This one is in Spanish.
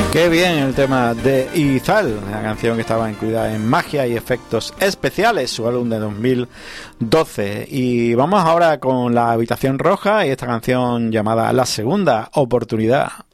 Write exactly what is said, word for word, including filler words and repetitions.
Qué bien el tema de Izal, la canción que estaba incluida en Magia y Efectos Especiales, su álbum de dos mil doce. Y vamos ahora con La Habitación Roja y esta canción llamada La Segunda Oportunidad.